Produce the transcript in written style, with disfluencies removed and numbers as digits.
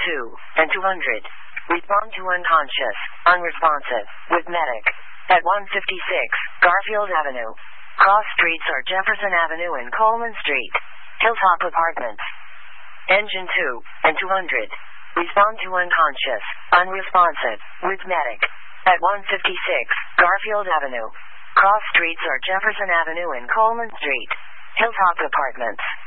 2 and 200. Respond to unconscious, unresponsive, with medic. At 156, Garfield Avenue. Cross streets are Jefferson Avenue and Coleman Street. Hilltop Apartments. Engine 2 and 200. Respond to unconscious, unresponsive, with medic. At 156, Garfield Avenue. Cross streets are Jefferson Avenue and Coleman Street. Hilltop Apartments.